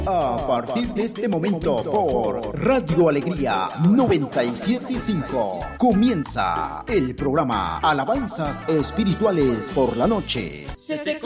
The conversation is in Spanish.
A partir de este momento por Radio Alegría 97.5 comienza el programa Alabanzas Espirituales por la Noche.